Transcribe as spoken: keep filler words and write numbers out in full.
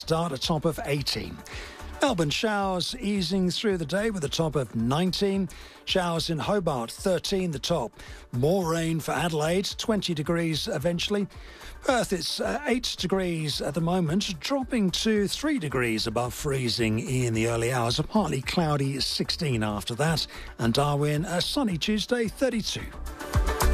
start, a top of eighteen. Melbourne showers easing through the day with a top of nineteen. Showers in Hobart, thirteen, the top. More rain for Adelaide, twenty degrees eventually. Perth, it's uh, eight degrees at the moment, dropping to three degrees above freezing in the early hours. A partly cloudy sixteen after that. And Darwin, a sunny Tuesday, thirty-two.